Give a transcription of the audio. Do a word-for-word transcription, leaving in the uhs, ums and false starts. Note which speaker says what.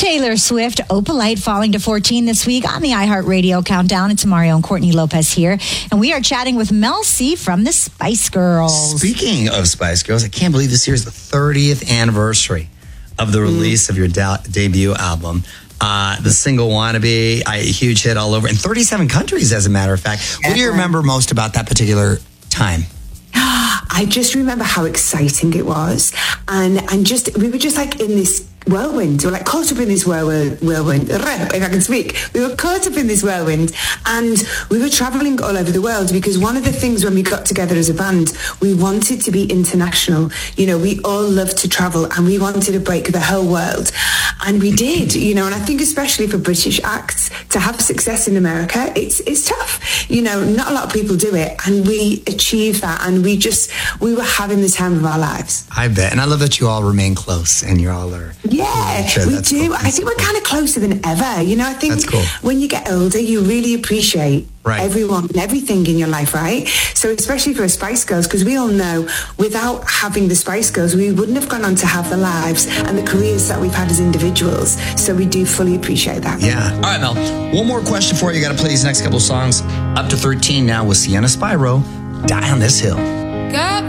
Speaker 1: Taylor Swift, Opalite, falling to fourteen this week on the iHeartRadio Countdown. It's Mario and Courtney Lopez here, and we are chatting with Mel C from the Spice Girls.
Speaker 2: Speaking of Spice Girls, I can't believe this year is the thirtieth anniversary of the release mm. of your da- debut album. Uh, the single Wannabe, a huge hit all over, in thirty-seven countries, as a matter of fact. What do you remember most about that particular time?
Speaker 3: I just remember how exciting it was. And and just we were just like in this whirlwind. We were like caught up in this whirlwind, whirlwind, if I can speak. We were caught up in this whirlwind, and we were traveling all over the world, because one of the things when we got together as a band, we wanted to be international. You know, we all love to travel, and we wanted to break the whole world. And we did, you know, and I think especially for British acts to have success in America, it's it's tough. You know, not a lot of people do it, and we achieved that, and we just, we were having the time of our lives.
Speaker 2: I bet. And I love that you all remain close, and you're all are.
Speaker 3: Yeah, sure, we do. Cool. I think we're kind of closer than ever. You know, I think
Speaker 2: cool.
Speaker 3: when you get older, you really appreciate right. everyone and everything in your life, right? So especially for Spice Girls, because we all know without having the Spice Girls, we wouldn't have gone on to have the lives and the careers that we've had as individuals. So we do fully appreciate that.
Speaker 2: Yeah. All right, Mel. One more question for you. You got to play these next couple of songs. Up to thirteen now with Sienna Spyro. Die on This Hill.
Speaker 4: Got